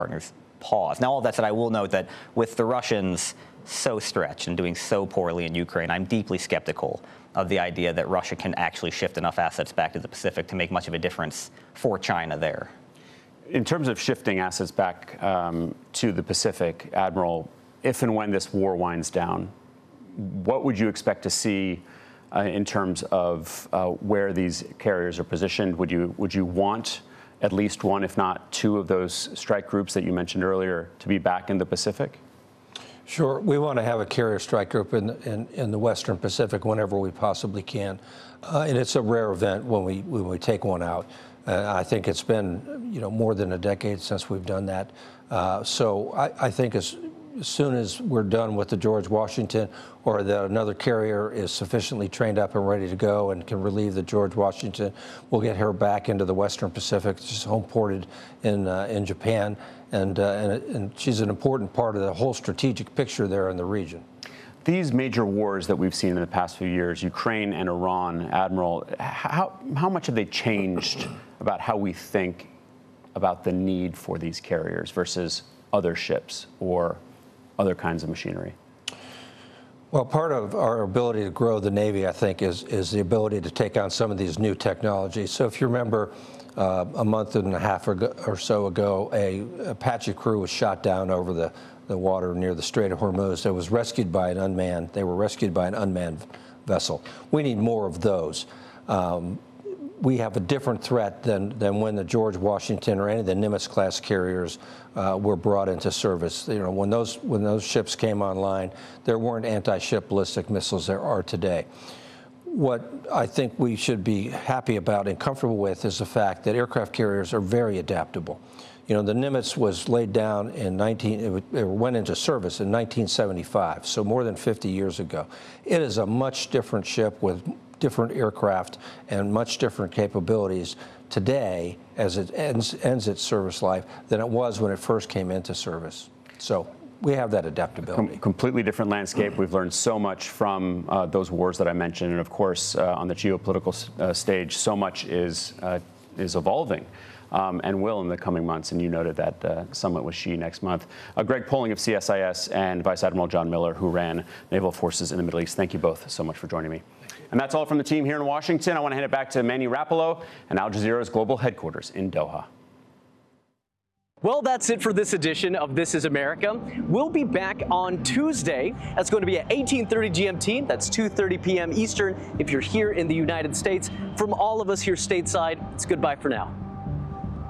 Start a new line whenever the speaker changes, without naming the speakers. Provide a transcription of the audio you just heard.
partners pause. Now, all that said, I will note that with the Russians so stretched and doing so poorly in Ukraine, I'm deeply skeptical of the idea that Russia can actually shift enough assets back to the Pacific to make much of a difference for China there.
In terms of shifting assets back to the Pacific, Admiral, if and when this war winds down, what would you expect to see in terms of where these carriers are positioned? Would you want at least one, if not two, of those strike groups that you mentioned earlier to be back in the Pacific?
Sure. We want to have a carrier strike group in the Western Pacific whenever we possibly can. And it's a rare event when we take one out. I think it's been more than a decade since we've done that. So I think as soon as we're done with the George Washington, or that another carrier is sufficiently trained up and ready to go and can relieve the George Washington, we'll get her back into the Western Pacific. She's home ported in Japan, and she's an important part of the whole strategic picture there in the region.
These major wars that we've seen in the past few years, Ukraine and Iran, Admiral, how much have they changed about how we think about the need for these carriers versus other ships or other kinds of machinery?
Well, part of our ability to grow the Navy, I think, is the ability to take on some of these new technologies. So if you remember, a month and a half or so ago, a Apache crew was shot down over the water near the Strait of Hormuz. It was rescued by they were rescued by an unmanned vessel. We need more of those. We have a different threat than when the George Washington or any of the Nimitz-class carriers were brought into service. When those ships came online, there weren't anti-ship ballistic missiles there are today. What I think we should be happy about and comfortable with is the fact that aircraft carriers are very adaptable. The Nimitz was laid down it went into service in 1975, so more than 50 years ago. It is a much different ship with different aircraft and much different capabilities today as it ends its service life than it was when it first came into service. So we have that adaptability.
Completely different landscape. We've learned so much from those wars that I mentioned, and of course, on the geopolitical stage, so much is evolving. And will in the coming months, and you noted that summit with Xi next month. Greg Poling of CSIS and Vice Admiral John Miller, who ran naval forces in the Middle East. Thank you both so much for joining me. And that's all from the team here in Washington. I want to hand it back to Manny Rapolo and Al Jazeera's global headquarters in Doha.
Well, that's it for this edition of This Is America. We'll be back on Tuesday. That's going to be at 18:30 GMT. That's 2:30 p.m. Eastern if you're here in the United States. From all of us here stateside, it's goodbye for now.